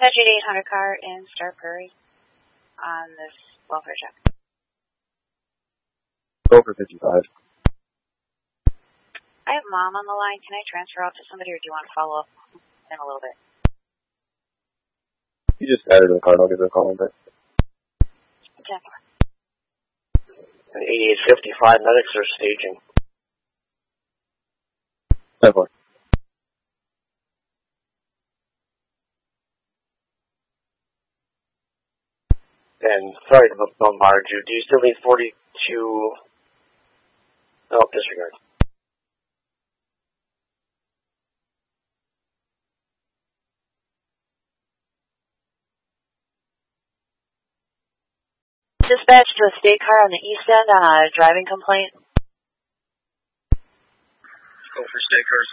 Dispatch 8800 car in Star Prairie on this welfare check. Go for 55. I have Mom on the line. Can I transfer out to somebody, or do you want to follow up in a little bit? You just added to the car, and I'll give you a call in a bit. 10-4. 8855 medics are staging. 10-4. And sorry to bombard you. Do you still need 42? No, disregard. Dispatch to a state car on the east end on a driving complaint. Go for state car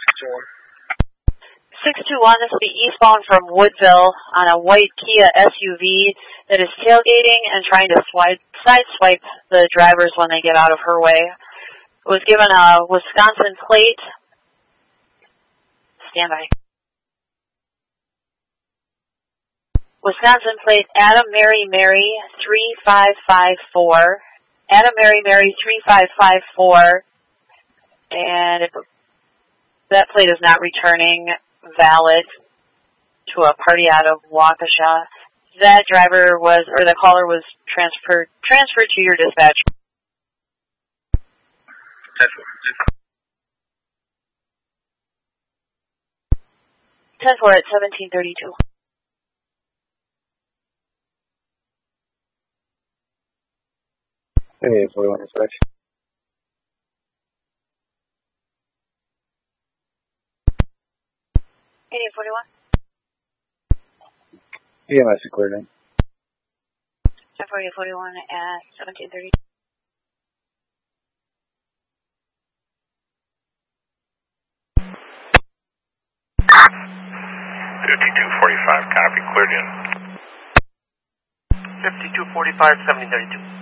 621. 621, this will be eastbound from Woodville on a white Kia SUV that is tailgating and trying to sideswipe the drivers when they get out of her way. It was given a Wisconsin plate. Stand by. Wisconsin plate Adam Mary Mary 3554. Adam Mary Mary 3554. And that plate is not returning valid to a party out of Waukesha. That driver was, or the caller was transferred to your dispatch. 10-4 at 1732. Hey, 41 dispatch. Hey, 41. EMS cleared in. 10-4 at 1732. $5245, copy, cleared in. 5245, 1732.